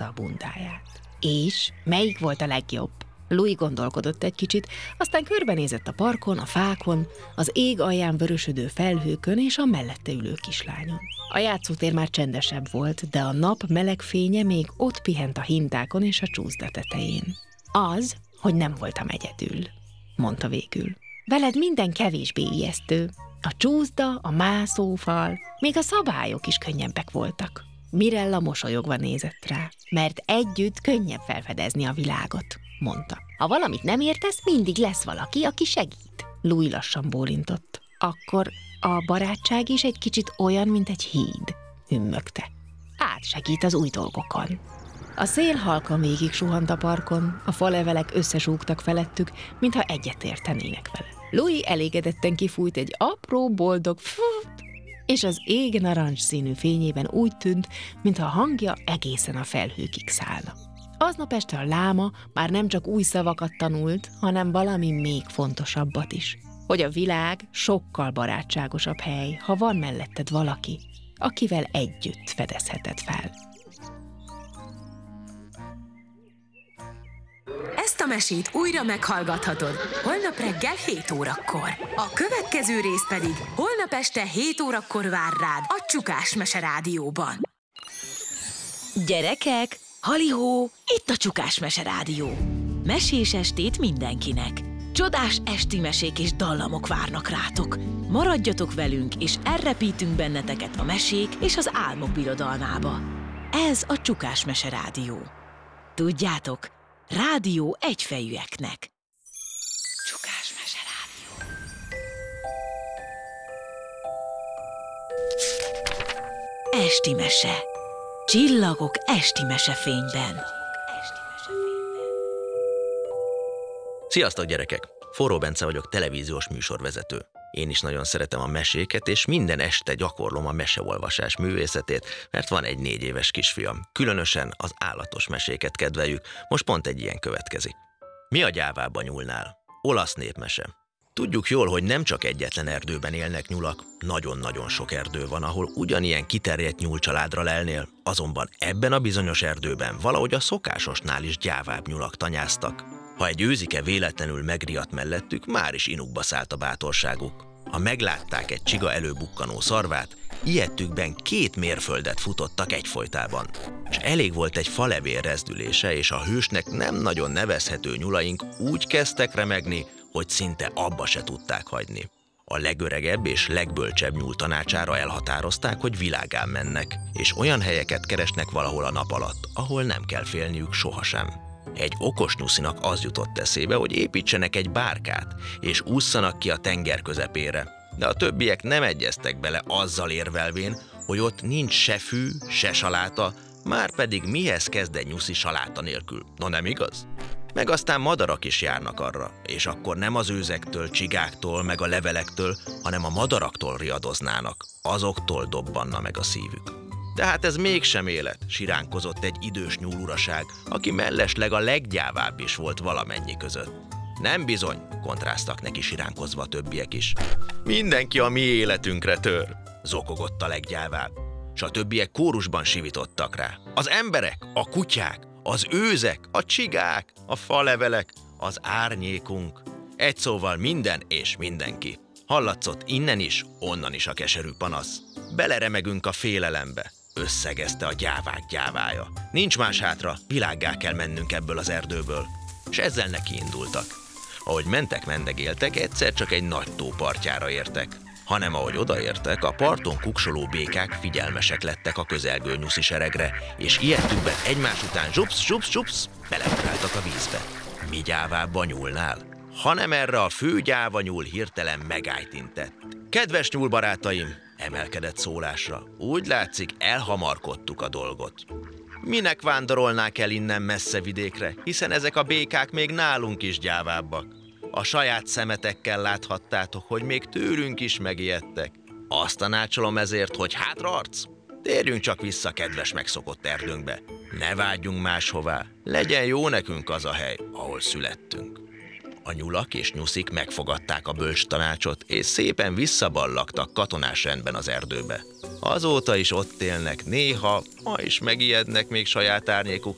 a bundáját. És melyik volt a legjobb? Louis gondolkodott egy kicsit, aztán körbenézett a parkon, a fákon, az ég alján vörösödő felhőkön és a mellette ülő kislányon. A játszótér már csendesebb volt, de a nap meleg fénye még ott pihent a hintákon és a csúszda tetején. Az, hogy nem voltam egyedül, mondta végül. Veled minden kevésbé ijesztő. A csúszda, a mászófal, még a szabályok is könnyebbek voltak. Mirella mosolyogva nézett rá, mert együtt könnyebb felfedezni a világot, mondta. Ha valamit nem értesz, mindig lesz valaki, aki segít. Louis lassan bólintott. Akkor a barátság is egy kicsit olyan, mint egy híd, hümmögte. Átsegít az új dolgokon. A szél halkan végig suhant a parkon, a falevelek összesúgtak felettük, mintha egyetértenének vele. Louis elégedetten kifújt egy apró, boldog fút, és az ég narancsszínű fényében úgy tűnt, mintha a hangja egészen a felhőkig szállna. Aznap este a láma már nem csak új szavakat tanult, hanem valami még fontosabbat is. Hogy a világ sokkal barátságosabb hely, ha van melletted valaki, akivel együtt fedezheted fel. Ezt a mesét újra meghallgathatod holnap reggel 7 órakor. A következő rész pedig holnap este 7 órakor vár rád a Csukás Mese Rádióban. Gyerekek, halihó, itt a Csukás Mese Rádió. Mesés estét mindenkinek. Csodás esti mesék és dallamok várnak rátok. Maradjatok velünk, és elrepítünk benneteket a mesék és az álmok birodalmába. Ez a Csukás Mese Rádió. Tudjátok, rádió egyfejűeknek. Csukás Mese Rádió. Esti mese. Csillagok esti mesefényben. Sziasztok, gyerekek! Forró Bence vagyok, televíziós műsorvezető. Én is nagyon szeretem a meséket, és minden este gyakorlom a meseolvasás művészetét, mert van egy 4 éves kisfiam. Különösen az állatos meséket kedveljük, most pont egy ilyen következik. Mi a gyávább a nyúlnál? Olasz népmese. Tudjuk jól, hogy nem csak egyetlen erdőben élnek nyulak, nagyon-nagyon sok erdő van, ahol ugyanilyen kiterjedt nyúlcsaládra lelnél, azonban ebben a bizonyos erdőben valahogy a szokásosnál is gyávább nyulak tanyáztak. Ha egy őzike véletlenül megriadt mellettük, már is inukba szállt a bátorságuk. Ha meglátták egy csiga előbukkanó szarvát, ijedtükben 2 mérföldet futottak egyfolytában. És elég volt egy falevél rezdülése, és a hősnek nem nagyon nevezhető nyulaink úgy kezdtek remegni, hogy szinte abba se tudták hagyni. A legöregebb és legbölcsebb nyúl tanácsára elhatározták, hogy világán mennek, és olyan helyeket keresnek valahol a nap alatt, ahol nem kell félniük sohasem. Egy okos nyuszinak az jutott eszébe, hogy építsenek egy bárkát, és ússzanak ki a tenger közepére. De a többiek nem egyeztek bele azzal érvelvén, hogy ott nincs se fű, se saláta, már pedig mihez kezd egy nyuszi saláta nélkül? No, nem igaz? Meg aztán madarak is járnak arra, és akkor nem az őzektől, csigáktól, meg a levelektől, hanem a madaraktól riadoznának, azoktól dobbanna meg a szívük. De hát ez mégsem élet, siránkozott egy idős nyúluraság, aki mellesleg a leggyávább is volt valamennyi között. Nem bizony, kontráztak neki siránkozva a többiek is. Mindenki a mi életünkre tör, zokogott a leggyávább, s a többiek kórusban sivítottak rá. Az emberek, a kutyák, az őzek, a csigák, a falevelek, az árnyékunk. Egy szóval minden és mindenki. Hallatszott innen is, onnan is a keserű panasz. Beleremegünk a félelembe, összegezte a gyávák gyávája. Nincs más hátra, világgá kell mennünk ebből az erdőből. És ezzel neki indultak. Ahogy mentek-mendegéltek, egyszer csak egy nagy tó partjára értek. Hanem ahogy odaértek, a parton kuksoló békák figyelmesek lettek a közelgő nyuszi seregre, és ijedtükben egymás után zsupsz, beleugráltak a vízbe. Mi gyávább a nyúlnál? Hanem erre a fő gyáva nyúl hirtelen megállt intett. Kedves nyúlbarátaim, emelkedett szólásra, úgy látszik, elhamarkodtuk a dolgot. Minek vándorolnák el innen messze vidékre, hiszen ezek a békák még nálunk is gyávábbak. A saját szemetekkel láthattátok, hogy még tőlünk is megijedtek. Azt tanácsolom ezért, hogy hátraarc! Térjünk csak vissza kedves megszokott erdőnkbe. Ne vágyjunk máshová, legyen jó nekünk az a hely, ahol születtünk. A nyulak és nyuszik megfogadták a bölcs tanácsot, és szépen visszaballagtak katonás rendben az erdőbe. Azóta is ott élnek, néha, ma is megijednek még saját árnyékuk